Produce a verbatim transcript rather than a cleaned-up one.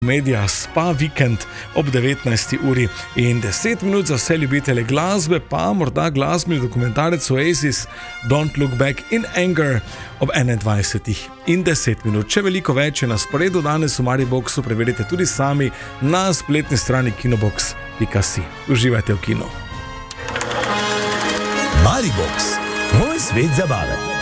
Medija Spa Vikend ob devetnajsti uri in deset minut za vse ljubitelje glasbe, pa morda glasbeni dokumentarec Oasis Don't Look Back in Anger ob enaindvajsetih in deset minut. Če veliko več je na sporedu danes v Mariboxu, preverite tudi sami na spletni strani kinobox pika si. Uživajte v kinu. Maribox, moj svet zabave.